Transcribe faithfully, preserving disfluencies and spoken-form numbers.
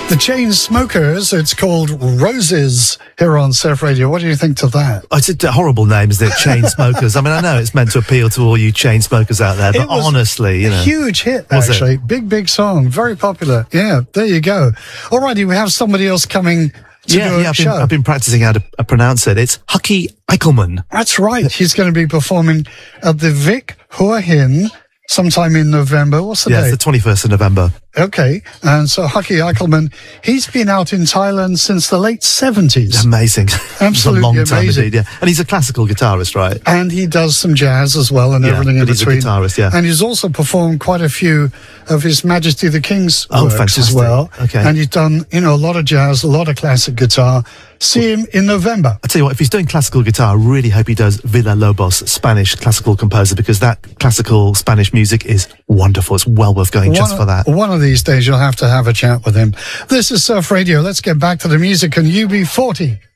The Chainsmokers, it's called Roses here on Surf Radio. What do you think to that? Oh, it's a horrible name, isn't it? Chainsmokers. I mean, I know it's meant to appeal to all you chain smokers out there, but honestly, you know. Huge hit, Was actually. it? Big, big song. Very popular. Yeah, there you go. Alrighty, we have somebody else coming to yeah, do a yeah, I've show. been, I've been practicing how to uh, pronounce it. It's Hucky Eichelman. That's right. He's going to be performing at the Vic Hua Hin sometime in November. What's the Yeah, date? it's the twenty-first of November. Okay. And so Hucky Eichelman, he's been out in Thailand since the late seventies. Amazing. Absolutely It's a long time amazing. indeed, yeah. And he's a classical guitarist, right? And he does some jazz as well and Yeah, everything in but he's a between. guitarist, yeah. And he's also performed quite a few of His Majesty the King's Oh, works as fantastic. well. Okay. And he's done, you know, a lot of jazz, a lot of classic guitar. See him in November. I tell you what, if he's doing classical guitar, I really hope he does Villa-Lobos, Spanish classical composer, because that classical Spanish music is wonderful. It's well worth going just one, for that. One of these days you'll have to have a chat with him. This is Surf Radio. Let's get back to the music and U B forty.